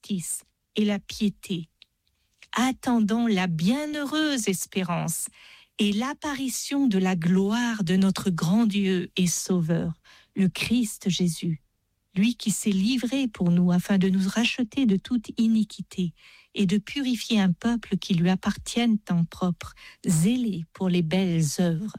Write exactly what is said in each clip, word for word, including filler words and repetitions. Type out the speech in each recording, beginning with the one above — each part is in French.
justice et la piété, attendant la bienheureuse espérance et l'apparition de la gloire de notre grand Dieu et Sauveur, le Christ Jésus, lui qui s'est livré pour nous afin de nous racheter de toute iniquité et de purifier un peuple qui lui appartienne en propre, zélé pour les belles œuvres.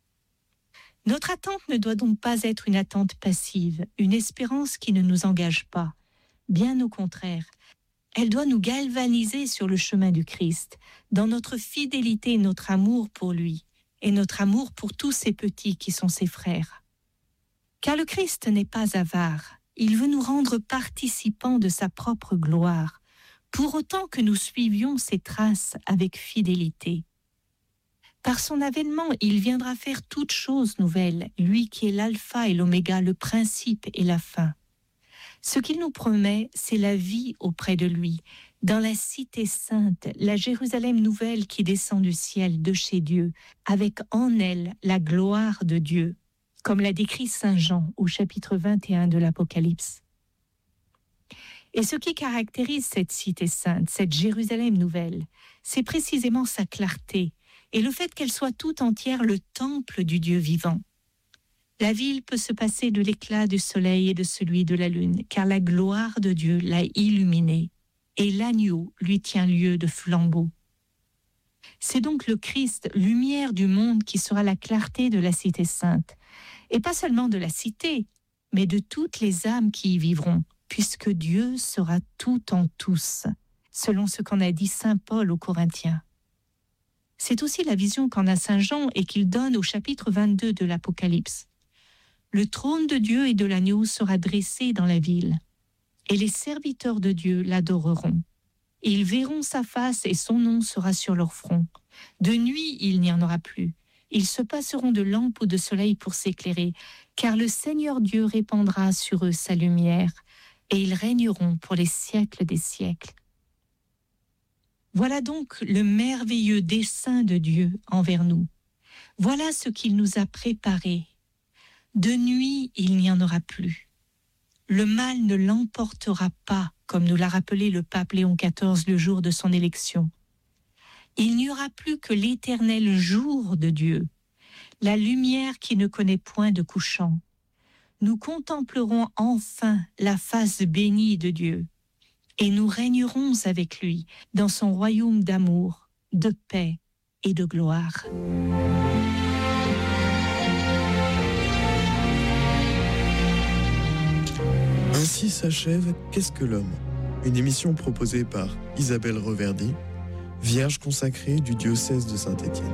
Notre attente ne doit donc pas être une attente passive, une espérance qui ne nous engage pas. Bien au contraire, elle doit nous galvaniser sur le chemin du Christ, dans notre fidélité et notre amour pour lui, et notre amour pour tous ses petits qui sont ses frères. Car le Christ n'est pas avare, il veut nous rendre participants de sa propre gloire, pour autant que nous suivions ses traces avec fidélité. Par son avènement, il viendra faire toutes choses nouvelles, lui qui est l'alpha et l'oméga, le principe et la fin. Ce qu'il nous promet, c'est la vie auprès de lui, dans la cité sainte, la Jérusalem nouvelle qui descend du ciel, de chez Dieu, avec en elle la gloire de Dieu, comme l'a décrit saint Jean au chapitre vingt et un de l'Apocalypse. Et ce qui caractérise cette cité sainte, cette Jérusalem nouvelle, c'est précisément sa clarté et le fait qu'elle soit tout entière le temple du Dieu vivant. La ville peut se passer de l'éclat du soleil et de celui de la lune, car la gloire de Dieu l'a illuminée, et l'agneau lui tient lieu de flambeau. C'est donc le Christ, lumière du monde, qui sera la clarté de la cité sainte, et pas seulement de la cité, mais de toutes les âmes qui y vivront, puisque Dieu sera tout en tous, selon ce qu'en a dit saint Paul aux Corinthiens. C'est aussi la vision qu'en a saint Jean et qu'il donne au chapitre vingt-deux de l'Apocalypse. Le trône de Dieu et de l'agneau sera dressé dans la ville, et les serviteurs de Dieu l'adoreront. Ils verront sa face et son nom sera sur leur front. De nuit, il n'y en aura plus. Ils se passeront de lampe ou de soleil pour s'éclairer, car le Seigneur Dieu répandra sur eux sa lumière, et ils régneront pour les siècles des siècles. Voilà donc le merveilleux dessein de Dieu envers nous. Voilà ce qu'il nous a préparé. De nuit, il n'y en aura plus. Le mal ne l'emportera pas, comme nous l'a rappelé le pape Léon quatorze le jour de son élection. Il n'y aura plus que l'éternel jour de Dieu, la lumière qui ne connaît point de couchant. Nous contemplerons enfin la face bénie de Dieu, et nous régnerons avec lui dans son royaume d'amour, de paix et de gloire. Ainsi s'achève Qu'est-ce que l'homme ? Une émission proposée par Isabelle Reverdy, vierge consacrée du diocèse de Saint-Étienne.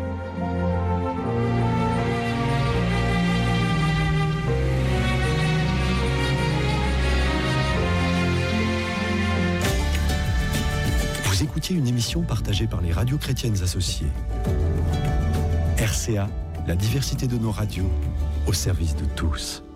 Vous écoutiez une émission partagée par les radios chrétiennes associées. R C A, la diversité de nos radios, au service de tous.